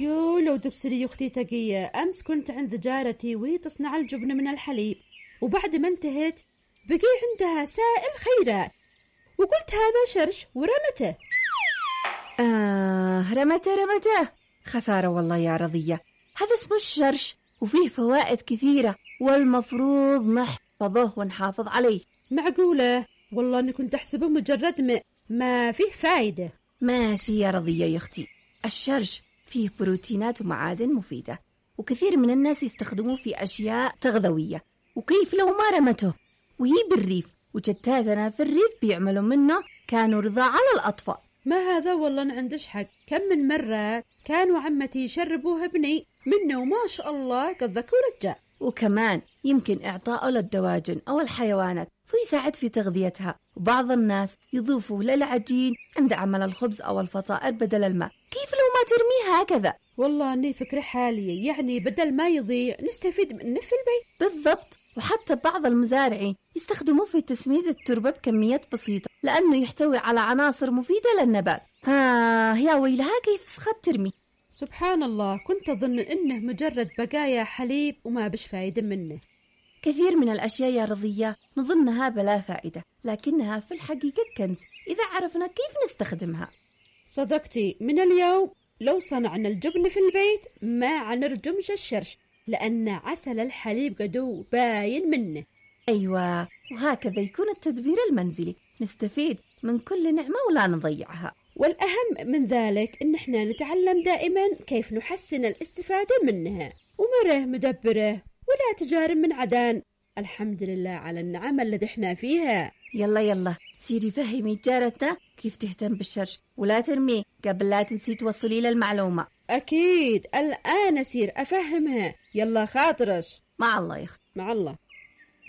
يو لو تبصري يا أختي تقية، أمس كنت عند جارتي وهي تصنع الجبن من الحليب، وبعد ما انتهت بقي عندها سائل خيرات، وقلت هذا شرش ورمته. رمته خسارة والله يا رضية، هذا اسمه الشرش وفيه فوائد كثيرة والمفروض نحفظه ونحافظ عليه. معقولة؟ والله أني كنت أحسبه مجرد ما فيه فايدة. ماشي يا رضية يا أختي، الشرش فيه بروتينات ومعادن مفيدة، وكثير من الناس يستخدموه في أشياء تغذوية، وكيف لو ما رمته وهي بالريف، وجتاتنا في الريف بيعملوا منه كانوا رضاعة للأطفال. ما هذا والله أنا عندش حق، كم من مرة كانوا عمتي يشربوها ابني منه وما شاء الله قد ذكوا رجع. وكمان يمكن إعطائه للدواجن أو الحيوانات فيساعد في تغذيتها، وبعض الناس يضيفوا للعجين عند عمل الخبز أو الفطائر بدل الماء. كيف لو ما ترميه هكذا؟ والله أني فكرة حالية، يعني بدل ما يضيع نستفيد منه في البيت. بالضبط، وحتى بعض المزارعين يستخدموه في تسميد التربة بكميات بسيطة لأنه يحتوي على عناصر مفيدة للنبات. يا ويلها كيف سخت ترمي. سبحان الله، كنت أظن إنه مجرد بقايا حليب وما بش فايدة منه. كثير من الأشياء يا رضية نظنها بلا فائدة، لكنها في الحقيقة كنز إذا عرفنا كيف نستخدمها. صدقتي، من اليوم لو صنعنا الجبن في البيت ما عنرجمش الشرش، لأن عسل الحليب قدو باين منه. أيوة، وهكذا يكون التدبير المنزلي، نستفيد من كل نعمة ولا نضيعها. والأهم من ذلك إن احنا نتعلم دائما كيف نحسن الاستفادة منها، ومره مدبره ولا تجارب من عدن. الحمد لله على النعم الذي احنا فيها. يلا سيري فهمي جارتنا كيف تهتم بالشرش، ولا ترميه قبل لا تنسي توصلي للمعلومة. أكيد الآن أسير أفهمها. يلا خاطرش. مع الله يا أخت. مع الله.